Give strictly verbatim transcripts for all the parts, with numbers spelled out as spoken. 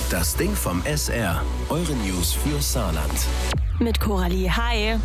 Das Ding vom S R. Eure News für Saarland. Mit Coralie. Hi.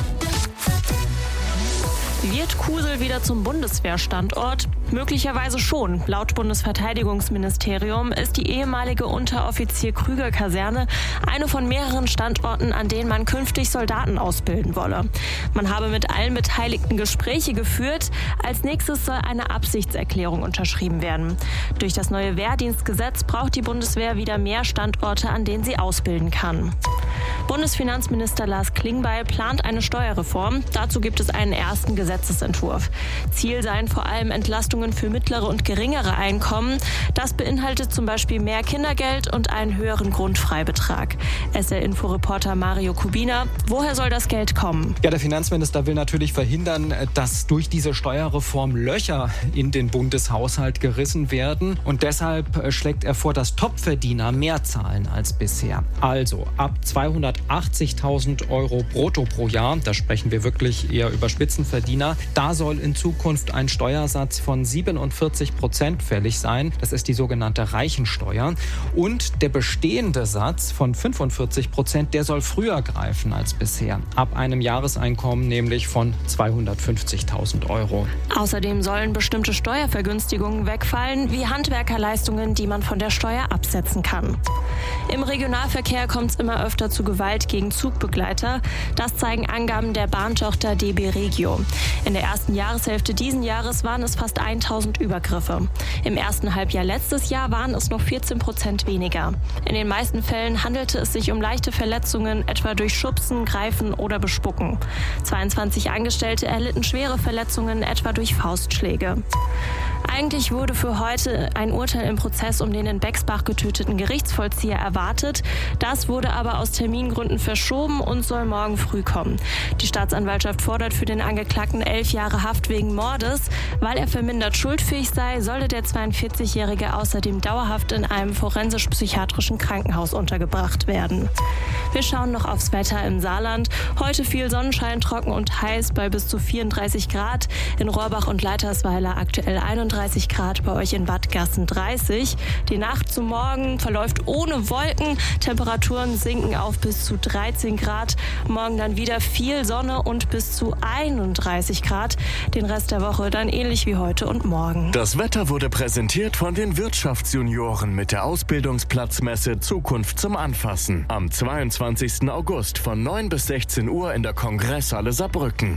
Wird Kusel wieder zum Bundeswehrstandort? Möglicherweise schon. Laut Bundesverteidigungsministerium ist die ehemalige Unteroffizier-Krüger-Kaserne eine von mehreren Standorten, an denen man künftig Soldaten ausbilden wolle. Man habe mit allen Beteiligten Gespräche geführt. Als nächstes soll eine Absichtserklärung unterschrieben werden. Durch das neue Wehrdienstgesetz braucht die Bundeswehr wieder mehr Standorte, an denen sie ausbilden kann. Bundesfinanzminister Lars Klingbeil plant eine Steuerreform. Dazu gibt es einen ersten Gesetzesentwurf. Ziel seien vor allem Entlastungen für mittlere und geringere Einkommen. Das beinhaltet zum Beispiel mehr Kindergeld und einen höheren Grundfreibetrag. S R-Info-Reporter Mario Kubina, woher soll das Geld kommen? Ja, der Finanzminister will natürlich verhindern, dass durch diese Steuerreform Löcher in den Bundeshaushalt gerissen werden. Und deshalb schlägt er vor, dass Topverdiener mehr zahlen als bisher. Also ab zweihundertachtzigtausend Euro brutto pro Jahr, da sprechen wir wirklich eher über Spitzenverdiener, da soll in Zukunft ein Steuersatz von siebenundvierzig Prozent fällig sein. Das ist die sogenannte Reichensteuer. Und der bestehende Satz von fünfundvierzig Prozent, der soll früher greifen als bisher. Ab einem Jahreseinkommen nämlich von zweihundertfünfzigtausend Euro. Außerdem sollen bestimmte Steuervergünstigungen wegfallen, wie Handwerkerleistungen, die man von der Steuer absetzen kann. Im Regionalverkehr kommt es immer öfter zu Gewalt gegen Zugbegleiter. Das zeigen Angaben der Bahntochter D B Regio. In der ersten Jahreshälfte diesen Jahres waren es fast tausend Übergriffe. Im ersten Halbjahr letztes Jahr waren es noch vierzehn Prozent weniger. In den meisten Fällen handelte es sich um leichte Verletzungen, etwa durch Schubsen, Greifen oder Bespucken. zweiundzwanzig Angestellte erlitten schwere Verletzungen, etwa durch Faustschläge. Eigentlich wurde für heute ein Urteil im Prozess um den in Bexbach getöteten Gerichtsvollzieher erwartet. Das wurde aber aus Termingründen verschoben und soll morgen früh kommen. Die Staatsanwaltschaft fordert für den Angeklagten elf Jahre Haft wegen Mordes. Weil er vermindert schuldfähig sei, solle der zweiundvierzigjährige außerdem dauerhaft in einem forensisch-psychiatrischen Krankenhaus untergebracht werden. Wir schauen noch aufs Wetter im Saarland. Heute viel Sonnenschein, trocken und heiß bei bis zu vierunddreißig Grad. In Rohrbach und Leitersweiler aktuell einunddreißig Grad, bei euch in Wattgassen dreißig. Die Nacht zum Morgen verläuft ohne Wolken. Temperaturen sinken auf bis zu dreizehn Grad. Morgen dann wieder viel Sonne und bis zu einunddreißig Grad. Den Rest der Woche dann ähnlich wie heute und morgen. Das Wetter wurde präsentiert von den Wirtschaftsjunioren mit der Ausbildungsplatzmesse Zukunft zum Anfassen. Am zweiundzwanzigsten August von neun bis sechzehn Uhr in der Kongresshalle Saarbrücken.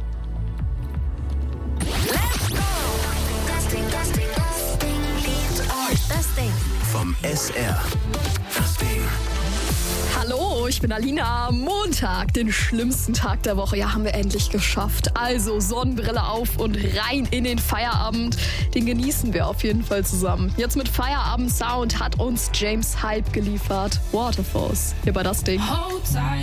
Das Ding Vom S R. Das Ding. Hallo, ich bin Alina. Montag, den schlimmsten Tag der Woche. Ja, haben wir endlich geschafft. Also Sonnenbrille auf und rein in den Feierabend. Den genießen wir auf jeden Fall zusammen. Jetzt mit Feierabend-Sound hat uns James Hype geliefert. Waterfalls. Hier bei Das Ding.